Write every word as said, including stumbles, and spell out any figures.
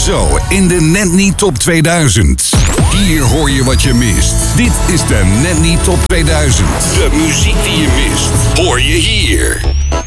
Zo in de Net Niet Top tweeduizend. Hier hoor je wat je mist. Dit is de Net Niet Top tweeduizend. De muziek die je mist, hoor je hier.